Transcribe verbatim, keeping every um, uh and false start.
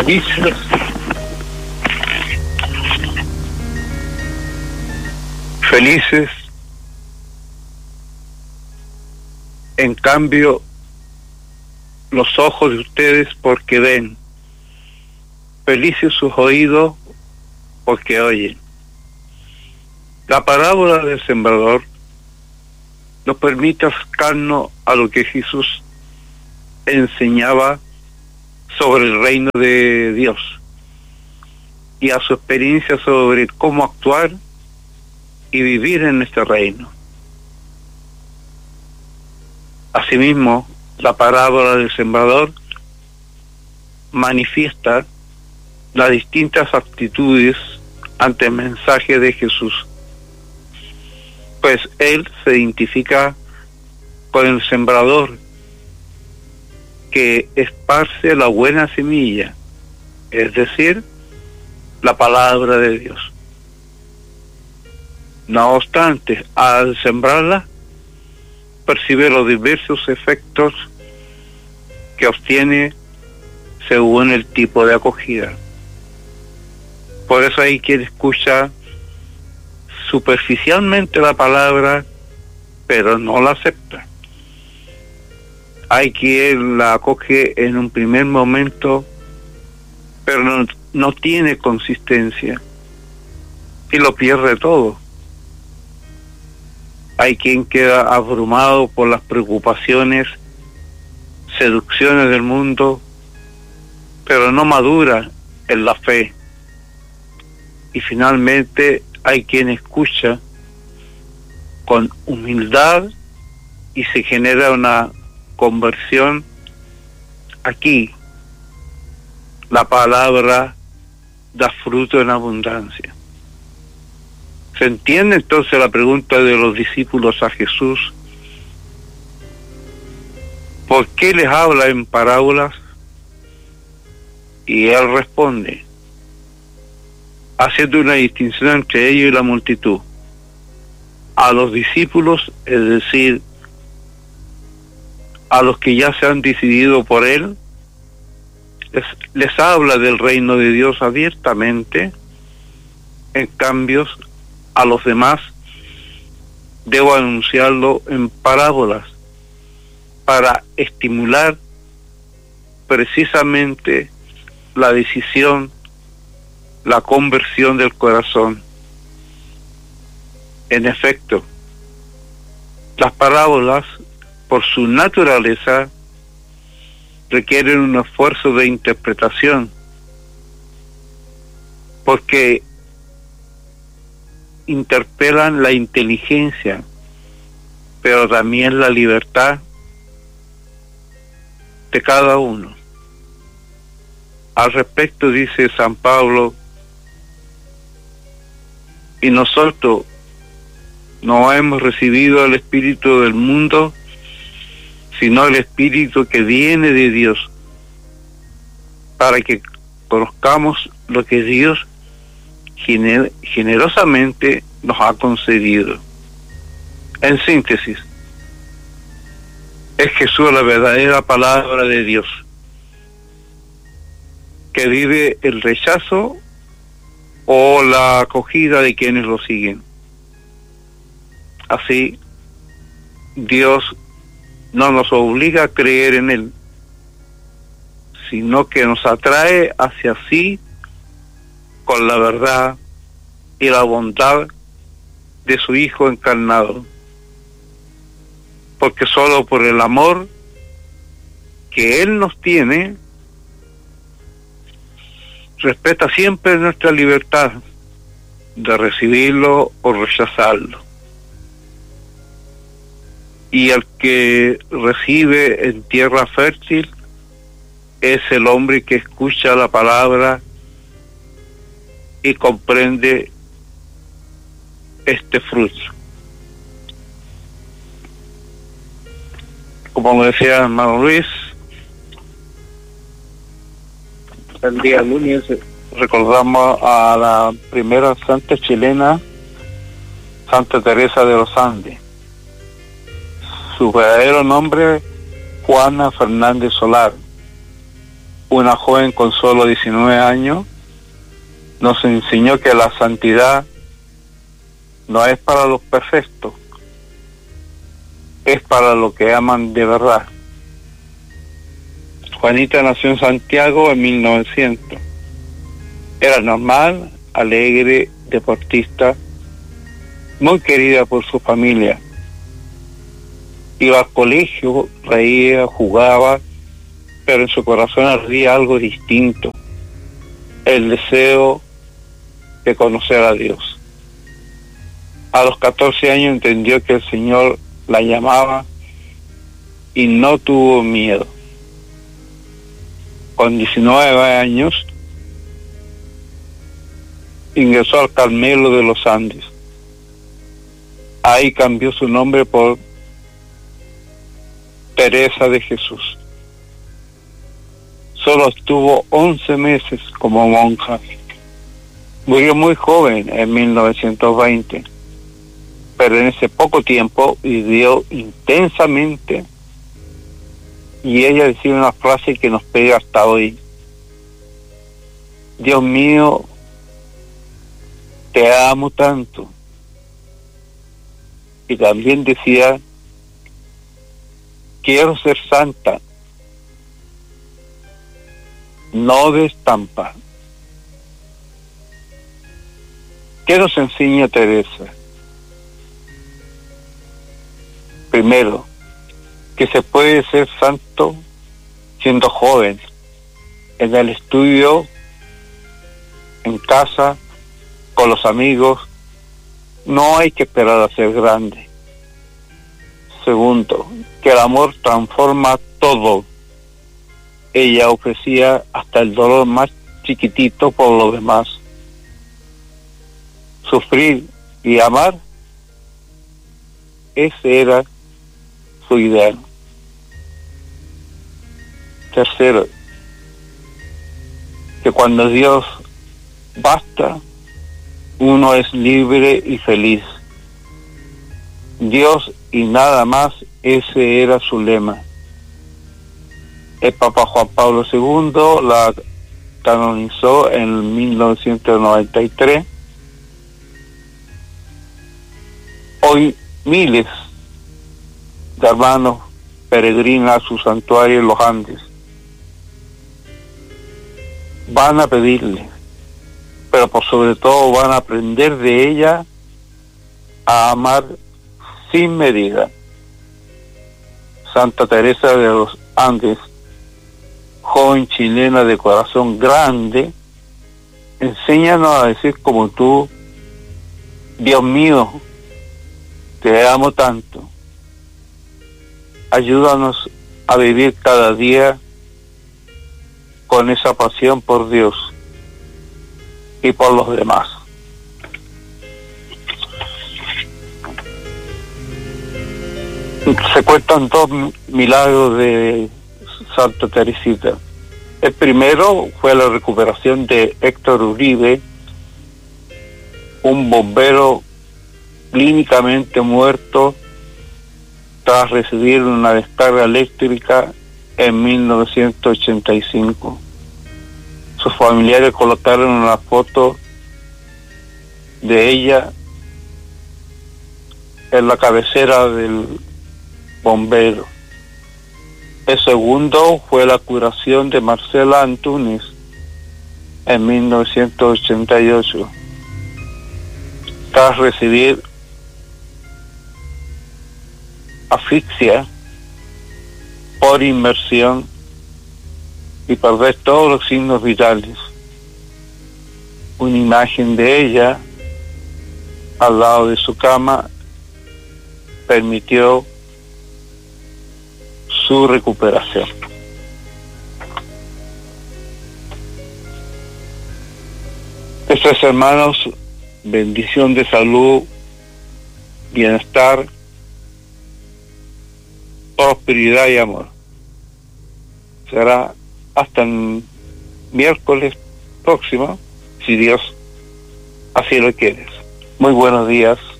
Felices, felices, en cambio, los ojos de ustedes porque ven, felices sus oídos porque oyen. La parábola del sembrador nos permite acercarnos a lo que Jesús enseñaba sobre el reino de Dios y a su experiencia sobre cómo actuar y vivir en este reino. Asimismo, la parábola del sembrador manifiesta las distintas actitudes ante el mensaje de Jesús, pues él se identifica con el sembrador que esparce la buena semilla, es decir, la palabra de Dios. No obstante, al sembrarla, percibe los diversos efectos que obtiene según el tipo de acogida. Por eso hay quien escucha superficialmente la palabra, pero no la acepta. Hay quien la acoge en un primer momento, pero no, no tiene consistencia y lo pierde todo. Hay quien queda abrumado por las preocupaciones, seducciones del mundo, pero no madura en la fe. Y finalmente hay quien escucha con humildad y se genera una conversión. Aquí la palabra da fruto en abundancia. ¿Se entiende entonces la pregunta de los discípulos a Jesús? ¿Por qué les habla en parábolas? Y él responde, haciendo una distinción entre ellos y la multitud. A los discípulos, es decir, a los que ya se han decidido por él, les, les habla del reino de Dios abiertamente. En cambio, a los demás debo anunciarlo en parábolas para estimular precisamente la decisión, la conversión del corazón. En efecto, las parábolas, por su naturaleza, requieren un esfuerzo de interpretación, porque interpelan la inteligencia, pero también la libertad de cada uno. Al respecto dice San Pablo, y nosotros no hemos recibido el espíritu del mundo, sino el espíritu que viene de Dios, para que conozcamos lo que Dios gener- generosamente nos ha concedido. En síntesis, es Jesús la verdadera palabra de Dios, que vive el rechazo o la acogida de quienes lo siguen. Así, Dios no nos obliga a creer en Él, sino que nos atrae hacia sí con la verdad y la bondad de su Hijo encarnado. Porque solo por el amor que Él nos tiene, respeta siempre nuestra libertad de recibirlo o rechazarlo. Y el que recibe en tierra fértil es el hombre que escucha la palabra y comprende este fruto. Como decía hermano Luis, el día lunes recordamos a la primera santa chilena, Santa Teresa de los Andes. Su verdadero nombre, Juana Fernández Solar, una joven con solo diecinueve años, nos enseñó que la santidad no es para los perfectos, es para los que aman de verdad. Juanita nació en Santiago en mil novecientos. Era normal, alegre, deportista, muy querida por su familia. Iba al colegio, reía, jugaba, pero en su corazón ardía algo distinto, el deseo de conocer a Dios. A los catorce años entendió que el Señor la llamaba y no tuvo miedo. Con diecinueve años ingresó al Carmelo de los Andes. Ahí cambió su nombre por Teresa de Jesús. Solo estuvo once meses como monja. Murió muy joven, en mil novecientos veinte, pero en ese poco tiempo vivió intensamente, y ella decía una frase que nos pega hasta hoy: Dios mío, te amo tanto. Y también decía: quiero ser santa, no de estampa. ¿Qué nos enseña Teresa? Primero, que se puede ser santo siendo joven, en el estudio, en casa, con los amigos. No hay que esperar a ser grande. Segundo, que el amor transforma todo. Ella ofrecía hasta el dolor más chiquitito por los demás. Sufrir y amar, ese era su ideal. Tercero, que cuando Dios basta, uno es libre y feliz. Dios y nada más, ese era su lema. El Papa Juan Pablo segundo la canonizó en mil novecientos noventa y tres. Hoy miles de hermanos peregrinan a su santuario en los Andes. Van a pedirle, pero por sobre todo van a aprender de ella a amar sin medida. Santa Teresa de los Andes, joven chilena de corazón grande, enséñanos a decir como tú: Dios mío, te amo tanto. Ayúdanos a vivir cada día con esa pasión por Dios y por los demás. Se cuentan dos milagros de Santa Teresita. El primero fue la recuperación de Héctor Uribe, un bombero clínicamente muerto tras recibir una descarga eléctrica en mil novecientos ochenta y cinco. Sus familiares colocaron una foto de ella en la cabecera del bombero. El segundo fue la curación de Marcela Antúnez en mil novecientos ochenta y ocho, tras recibir asfixia por inmersión y perder todos los signos vitales. Una imagen de ella al lado de su cama permitió su recuperación. Estos hermanos, bendición de salud, bienestar, prosperidad y amor. Será hasta el miércoles próximo, si Dios así lo quiere. Muy buenos días.